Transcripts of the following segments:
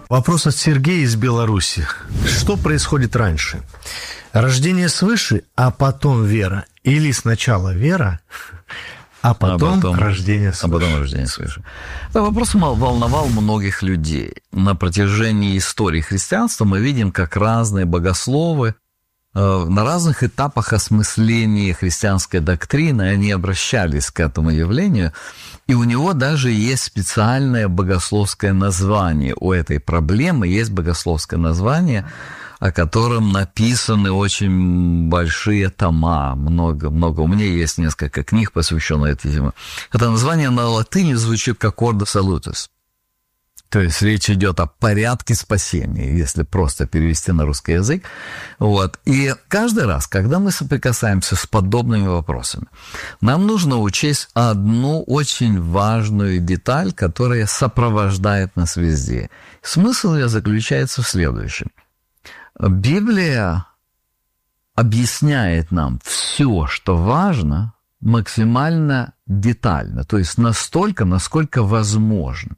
Вопрос от Сергея из Беларуси. Что происходит раньше? Рождение свыше, а потом вера? Или сначала вера, а потом рождение свыше? А потом рождение свыше. Этот вопрос волновал многих людей. На протяжении истории христианства мы видим, как разные богословы на разных этапах осмысления христианской доктрины они обращались к этому явлению, и у него даже есть специальное богословское название. У этой проблемы есть богословское название, о котором написаны очень большие тома, много. У меня есть несколько книг, посвященных этой теме. Это название на латыни звучит как «Ordo Salutis». То есть речь идет о порядке спасения, если просто перевести на русский язык. Вот. И каждый раз, когда мы соприкасаемся с подобными вопросами, нам нужно учесть одну очень важную деталь, которая сопровождает нас везде. Смысл ее заключается в следующем. Библия объясняет нам все, что важно, максимально детально, то есть настолько, насколько возможно.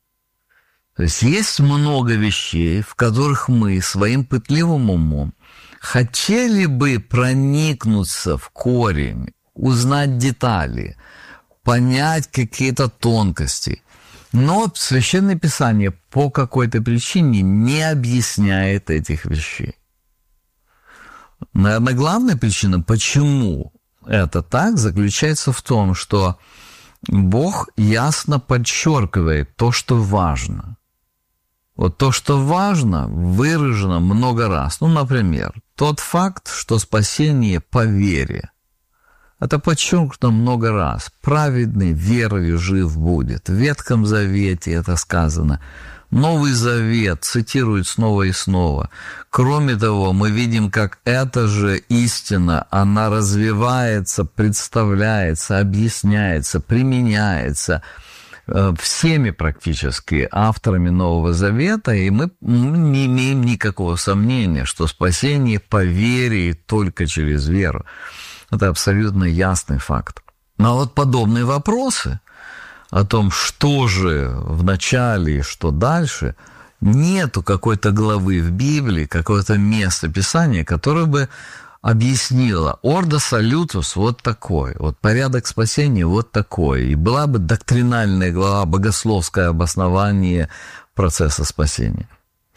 То есть есть много вещей, в которых мы своим пытливым умом хотели бы проникнуться в корень, узнать детали, понять какие-то тонкости. Но Священное Писание по какой-то причине не объясняет этих вещей. Наверное, главная причина, почему это так, заключается в том, что Бог ясно подчеркивает то, что важно. Вот то, что важно, выражено много раз. Ну, например, тот факт, что спасение по вере. Это подчеркнуто много раз. Праведный верою жив будет. В Ветхом Завете это сказано. Новый Завет цитирует снова и снова. Кроме того, мы видим, как эта же истина, она развивается, представляется, объясняется, применяется всеми практически авторами Нового Завета, и мы не имеем никакого сомнения, что спасение по вере и только через веру. Это абсолютно ясный факт. Но вот подобные вопросы о том, что же в начале и что дальше, нету какой-то главы в Библии, какое-то место Писания, которое бы объяснила Ordo Salutis вот такой, вот порядок спасения вот такой, и была бы доктринальная глава, богословское обоснование процесса спасения.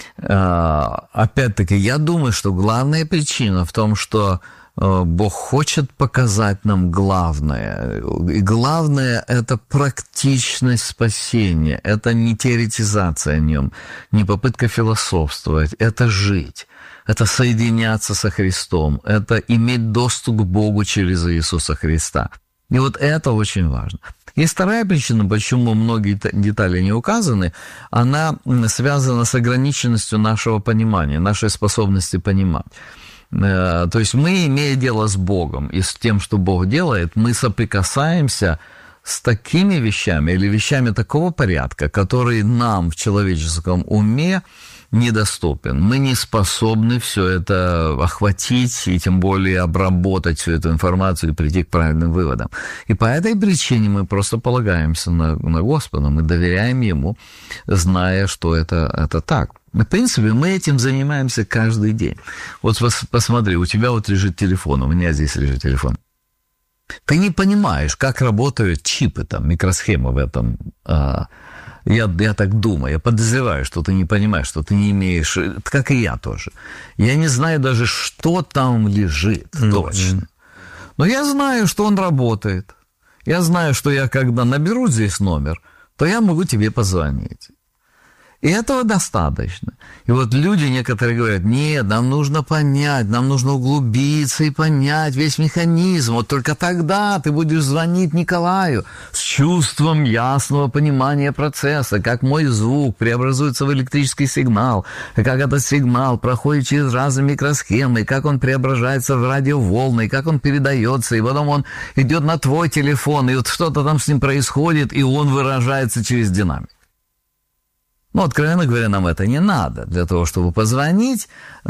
Опять-таки, я думаю, что главная причина в том, что Бог хочет показать нам главное. И главное – это практичность спасения, это не теоретизация о нем, не попытка философствовать, это жить. Это соединяться со Христом, это иметь доступ к Богу через Иисуса Христа. И вот это очень важно. Есть вторая причина, почему многие детали не указаны, она связана с ограниченностью нашего понимания, нашей способности понимать. То есть мы, имея дело с Богом и с тем, что Бог делает, мы соприкасаемся с такими вещами или вещами такого порядка, которые нам в человеческом уме недоступен. Мы не способны все это охватить и тем более обработать всю эту информацию и прийти к правильным выводам. И по этой причине мы просто полагаемся на Господа, мы доверяем Ему, зная, что это так. В принципе, мы этим занимаемся каждый день. Вот посмотри, у тебя вот лежит телефон, у меня здесь лежит телефон. Ты не понимаешь, как работают чипы, там, микросхемы в этом. Я так думаю, я подозреваю, что ты не понимаешь, что ты не имеешь, как и я тоже. Я не знаю даже, что там лежит точно. Но я знаю, что он работает. Я знаю, что я, когда наберу здесь номер, то я могу тебе позвонить. И этого достаточно. И вот люди некоторые говорят, нет, нам нужно понять, нам нужно углубиться и понять весь механизм. Вот только тогда ты будешь звонить Николаю с чувством ясного понимания процесса, как мой звук преобразуется в электрический сигнал, как этот сигнал проходит через разные микросхемы, как он преображается в радиоволны, как он передается, и потом он идет на твой телефон, и вот что-то там с ним происходит, и он выражается через динамик. Ну, откровенно говоря, нам это не надо. Для того, чтобы позвонить,